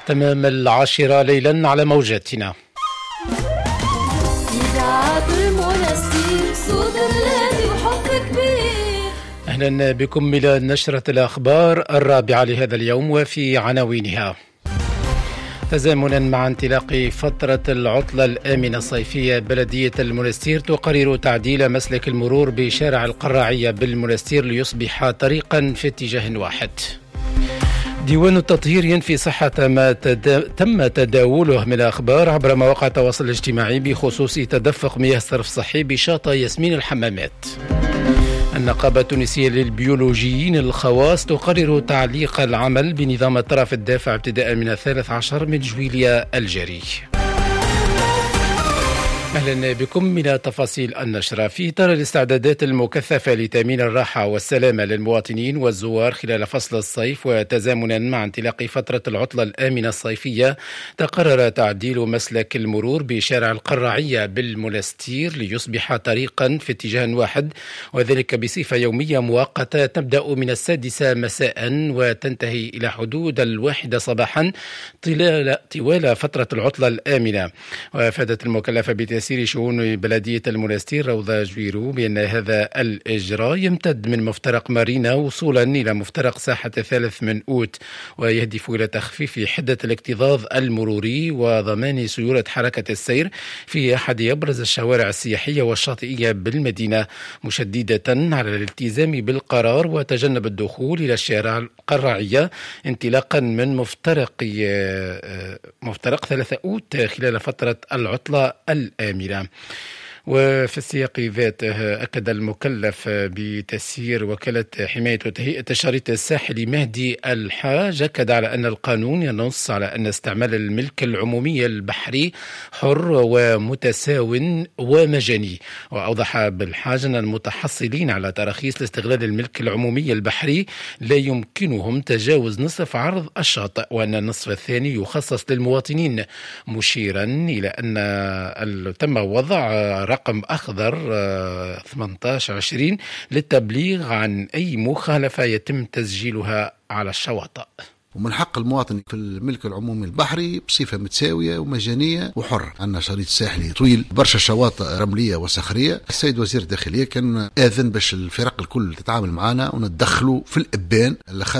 تمام 10 ليلا على موجاتنا. إذاعة المنستير صوت الذي وحب كبير. أهلا بكم إلى نشرة الأخبار الرابعة لهذا اليوم وفي عناوينها. تزامنا مع انطلاق فترة العطلة الآمنة الصيفية، بلدية المنستير تقرر تعديل مسلك المرور بشارع القراعية بالمنستير ليصبح طريقا في اتجاه واحد. ديوان التطهير ينفي صحة ما تم تداوله من الأخبار عبر مواقع التواصل الاجتماعي بخصوص تدفق مياه الصرف الصحي بشاطئ ياسمين الحمامات. النقابة التونسية للبيولوجيين الخواص تقرر تعليق العمل بنظام الطرف الدافع ابتداء من 13 من جويلية الجاري. أهلا بكم من تفاصيل النشرة. في إطار الاستعدادات المكثفة لتأمين الراحة والسلامة للمواطنين والزوار خلال فصل الصيف وتزامنا مع انطلاق فترة العطلة الآمنة الصيفية، تقرر تعديل مسلك المرور بشارع القراعية بالمنستير ليصبح طريقا في اتجاه واحد، وذلك بصفة يومية مؤقتة تبدأ من 6 مساء وتنتهي إلى حدود 1 صباحا طوال فترة العطلة الآمنة. وأفادت المكلفة بتسيير شؤون بلدية المنستير روضة جويرو بأن هذا الإجراء يمتد من مفترق مارينا وصولا إلى مفترق ساحة 3 من أوت، ويهدف إلى تخفيف حدة الاكتظاظ المروري وضمان سيولة حركة السير في أحد أبرز الشوارع السياحية والشاطئية بالمدينة، مشددة على الالتزام بالقرار وتجنب الدخول إلى الشارع القراعية انطلاقا من مفترق 3 أوت خلال فترة العطلة الآمنة. وفي السياق ذاته أكد المكلف بتسيير وكالة حماية وتهيئة الشريط الساحلي مهدي الحاج أكد على أن القانون ينص على أن استعمال الملك العمومي البحري حر ومتساو ومجاني. وأوضح بالحاج أن المتحصلين على تراخيص لاستغلال الملك العمومي البحري لا يمكنهم تجاوز نصف عرض الشاطئ، وأن النصف الثاني يخصص للمواطنين، مشيرا إلى أن تم وضع رقم أخضر 1820 للتبليغ عن أي مخالفة يتم تسجيلها على الشواطئ. ومن حق المواطن في الملك العمومي البحري بصفة متساوية ومجانية وحر. عندنا شريط ساحلي طويل، برشا شواطئ رملية وصخرية. السيد وزير الداخلية كان آذن باش الفرق الكل تتعامل معنا وندخلوا في الإبان